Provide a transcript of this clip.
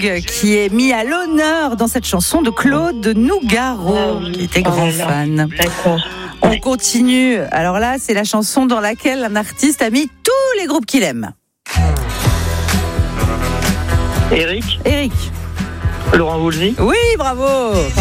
Young qui est mis à l'honneur dans cette chanson de Claude Nougaro, qui était grand fan. D'accord. On continue. Alors là, c'est la chanson dans laquelle un artiste a mis tous les groupes qu'il aime. Eric, Eric. Laurent Voulzy. Oui, bravo.